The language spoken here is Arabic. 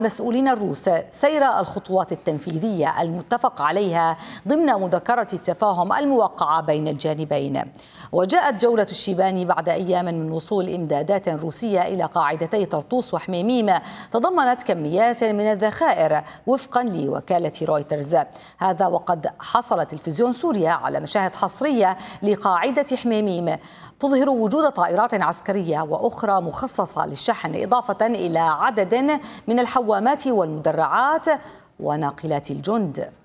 مسؤولين الروس سير الخطوات التنفيذية المتفق عليها ضمن مذكرة التفاهم الموقعة بين الجانبين. وجاءت جولة الشيبان بعد أيام من وصول إمدادات روسية إلى قاعدتي طرطوس وحميميم تضمنت كميات من الذخائر وفقا لوكالة رويترز. هذا وقد حصل تلفزيون سوريا على مشاهد حصرية لقاعدة حميميم تظهر وجود طائرات عسكرية وأخرى مخصصة للشحن، إضافة إلى عدد من الحوامات والمدرعات وناقلات الجند.